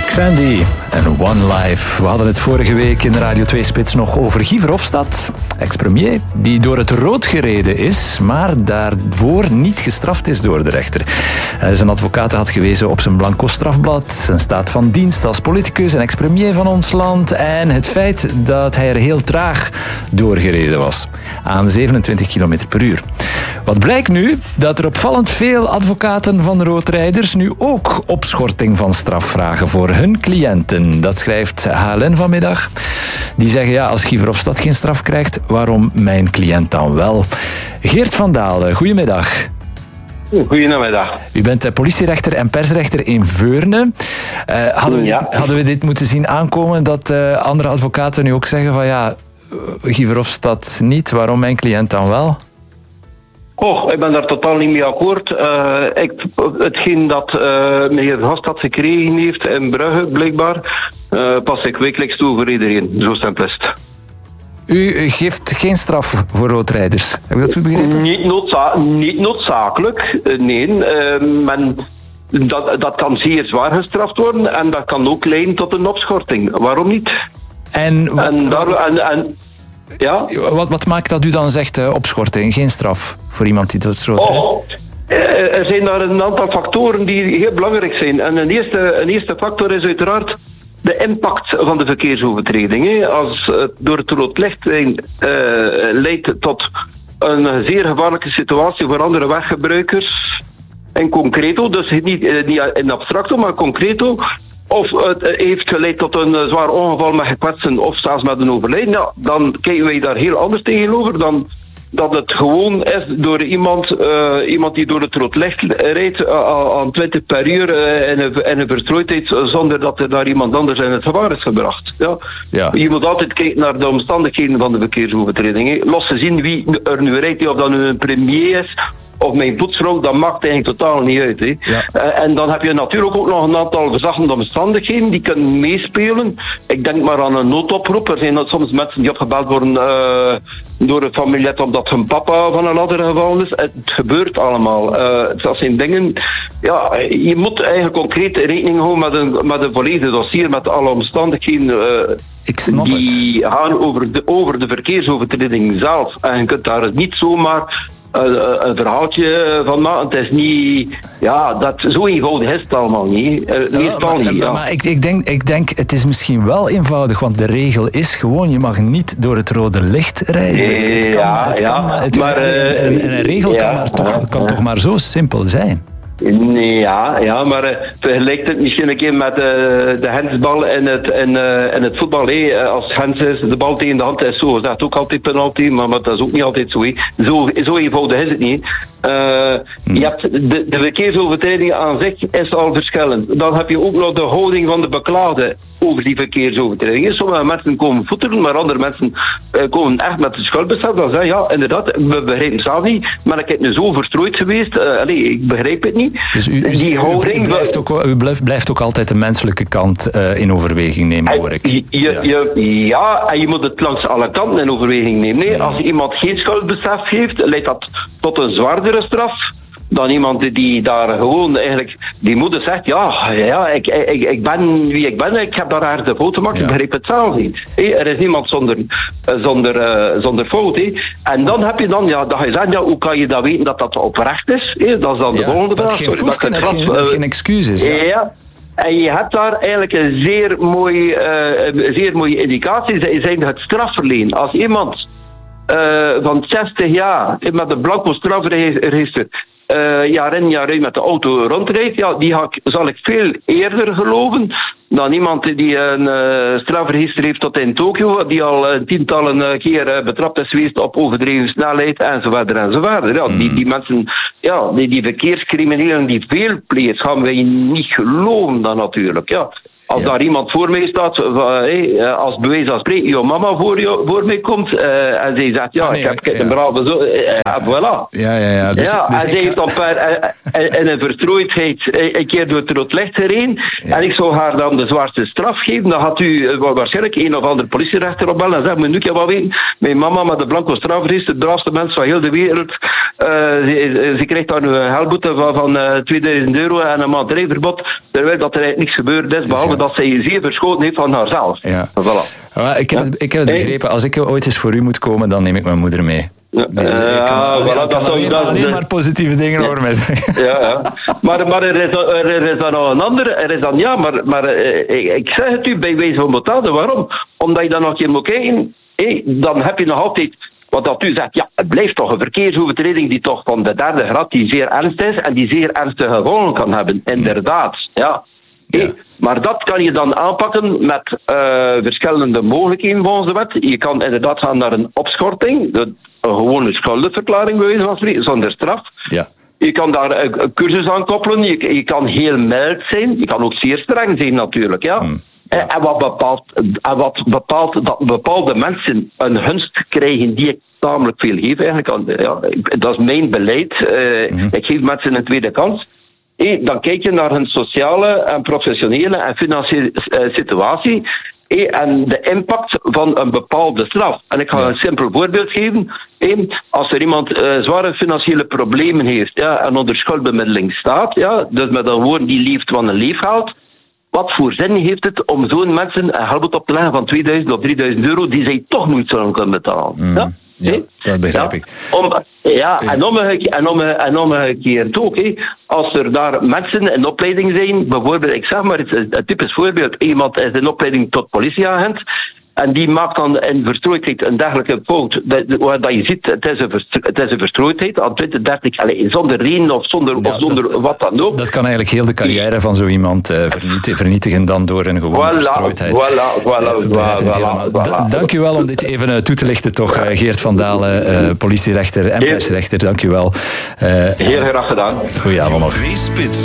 Sandy en One Life. We hadden het vorige week in de Radio 2 Spits nog over Guy Verhofstadt, ex-premier, die door het rood gereden is, maar daarvoor niet gestraft is door de rechter. Zijn advocaat had gewezen op zijn blanco strafblad, zijn staat van dienst als politicus en ex-premier van ons land en het feit dat hij er heel traag doorgereden was, aan 27 km per uur. Wat blijkt nu? Dat er opvallend veel advocaten van roodrijders nu ook opschorting van straf vragen voor hun cliënten. Dat schrijft HLN vanmiddag. Die zeggen, ja, als Guy Verhofstadt geen straf krijgt, waarom mijn cliënt dan wel? Geert van Dalen, goedemiddag. Goedemiddag. U bent politierechter en persrechter in Veurne. Hadden we dit moeten zien aankomen, dat andere advocaten nu ook zeggen van ja, Guy Verhofstadt niet, waarom mijn cliënt dan wel? Ik ben daar totaal niet mee akkoord. Hetgeen dat meneer Verhofstadt gekregen heeft in Brugge, blijkbaar, pas ik wekelijks toe voor iedereen. Zo simpel is het. U geeft geen straf voor roodrijders. Heb ik dat goed begrepen? Niet noodzakelijk, nee. Dat kan zeer zwaar gestraft worden en dat kan ook leiden tot een opschorting. Waarom niet? Ja? Wat maakt dat u dan zegt opschorting, geen straf voor iemand die dat rood rijdt? Er zijn daar een aantal factoren die heel belangrijk zijn. En een eerste factor is uiteraard de impact van de verkeersovertreding. Als het door het rood licht leidt tot een zeer gevaarlijke situatie voor andere weggebruikers, in concreto, dus niet in abstracto, maar concreto, of het heeft geleid tot een zwaar ongeval met gekwetsten of zelfs met een overlijden, ja, dan kijken wij daar heel anders tegenover dan dat het gewoon is door iemand die door het rood licht rijdt aan 20 per uur in een verstrooidheid zonder dat er daar iemand anders in het gevaar is gebracht. Ja. Ja. Je moet altijd kijken naar de omstandigheden van de verkeersovertreding. Los gezien wie er nu rijdt, of dat nu een premier is of mijn poetsvrouw, dat maakt eigenlijk totaal niet uit. Hè. Ja. En dan heb je natuurlijk ook nog een aantal verzachtende omstandigheden die kunnen meespelen. Ik denk maar aan een noodoproep. Er zijn soms mensen die opgebeld worden door een familielid omdat hun papa van een ladder gevallen is. Het gebeurt allemaal. Dat zijn dingen. Ja, je moet eigenlijk concreet rekening houden met een volledig dossier, met alle omstandigheden die gaan over de verkeersovertreding zelf. En je kunt daar niet zomaar een verhaaltje van maken. Het is niet... Ja, zo eenvoudig is het allemaal niet. Maar ik denk, het is misschien wel eenvoudig, want de regel is gewoon, je mag niet door het rode licht rijden. Een regel kan toch maar zo simpel zijn. Ja, maar vergelijk het misschien een keer met de hensbal in het voetbal. Als hens is, de bal tegen de hand is zo. Dat is ook altijd penalty, maar dat is ook niet altijd zo. Zo eenvoudig is het niet. Je hebt de verkeersovertreding aan zich is al verschillend. Dan heb je ook nog de houding van de beklaagde over die verkeersovertredingen. Sommige mensen komen voeteren, maar andere mensen komen echt met de schuldbesef. Dan zeggen ja, inderdaad, we begrijpen het zelf niet. Maar ik heb nu zo verstrooid geweest. Ik begrijp het niet. Dus u blijft ook altijd de menselijke kant in overweging nemen, hoor ik. Ja, en je moet het langs alle kanten in overweging nemen. Nee, als iemand geen schuldbesef heeft, leidt dat tot een zwaardere straf dan iemand die daar gewoon eigenlijk die moeder zegt, ik ben wie ik ben, ik heb daar ergens de foto gemaakt, ik begrijp het zelf niet. Er is niemand zonder fout. En dan heb je dan, dat je zegt, hoe kan je dat weten dat dat oprecht is? Dat is dan de volgende vraag. Dat geen excuus is. Ja. En je hebt daar eigenlijk een zeer mooie indicatie, zijn het strafverleen. Als iemand van 60 jaar met een blanco strafregister jaar in jaar uit met de auto rondrijdt, die zal ik veel eerder geloven dan iemand die een strafregister heeft tot in Tokio, die al tientallen keer betrapt is geweest op overdreven snelheid enzovoort. Ja, die mensen, die verkeerscriminelen die veel pleegt, gaan wij niet geloven dan natuurlijk. Ja. Als daar iemand voor mij staat, als bewijs van spreken, jouw mama voor mij komt en zij zegt, ik heb een brave zo, voilà. En zij heeft dan in een verstrooidheid een keer door het rood licht gereden en ik zou haar dan de zwaarste straf geven. Dan had u waarschijnlijk een of ander politierechter opbellen en zeggen, moet je wat weten, mijn mama met de blanco strafregister, de braafste mens van heel de wereld, ze krijgt dan een helboete van €2000 en een maand rijverbod, terwijl dat er eigenlijk niks gebeurd is, behalve dat zij zeer verschoten heeft van haarzelf. Ja. Voilà. Maar ik heb het begrepen. Als ik ooit eens voor u moet komen, dan neem ik mijn moeder mee. Ik kan alleen maar positieve dingen over mij zeggen. Ja. Maar er is dan nog een ander. Er is dan, ik zeg het u bij wijze van betalen. Waarom? Omdat je dan nog een keer moet kijken. Dan heb je nog altijd, wat dat u zegt, het blijft toch een verkeersovertreding die toch van de derde graad, die zeer ernstig is en die zeer ernstige gevolgen kan hebben. Inderdaad, ja. Maar dat kan je dan aanpakken met verschillende mogelijkheden volgens de wet. Je kan inderdaad gaan naar een opschorting, een gewone schuldenverklaring bij wijze van spreken, zonder straf. Ja. Je kan daar een cursus aan koppelen, je kan heel mild zijn, je kan ook zeer streng zijn natuurlijk. Ja. En wat bepaalt dat bepaalde mensen een gunst krijgen die ik tamelijk veel geef eigenlijk. Dat is mijn beleid. Ik geef mensen een tweede kans. Dan kijk je naar hun sociale en professionele en financiële situatie en de impact van een bepaalde straf. En ik ga een simpel voorbeeld geven. Als er iemand zware financiële problemen heeft en onder schuldbemiddeling staat, dus met een woord die leeft van een leefgeld, wat voor zin heeft het om zo'n mensen een geld op te leggen van 2000 of 3000 euro die zij toch niet zullen kunnen betalen? Ja, dat begrijp ik. En omgekeerd ook. Als er daar mensen in opleiding zijn, bijvoorbeeld, ik zeg maar, het is een typisch voorbeeld, iemand is in opleiding tot politieagent, en die maakt dan in verstrooidheid een dergelijke fout. Dat je ziet, het is een verstrooidheid aan 20, 30, zonder reden of zonder wat dan ook. Dat kan eigenlijk heel de carrière van zo iemand vernietigen dan door een gewone verstrooidheid. Voilà. Dank u wel om dit even toe te lichten, toch, Geert van Dalen, politierechter en persrechter. Dank u wel. Heel graag gedaan. Goedenavond nog.